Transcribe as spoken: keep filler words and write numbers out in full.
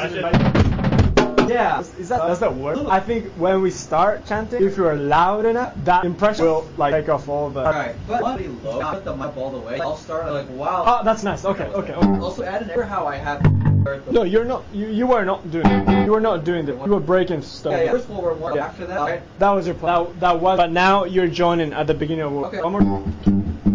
Yeah, is that does that work? I think when we start chanting, if you're loud enough, that impression will like take off all the. Alright, but I'll be low. I'll put the mic all the way. I'll start like wow. Oh, that's nice. Okay, okay, okay. Also add an error how I have. No, you're not. You, you were not doing it. You were not doing that. You were breaking stuff. Yeah, yeah. First we'll reward yeah. After that. Right? That was your plan. That, that was. But now you're joining at the beginning of. Okay. One more.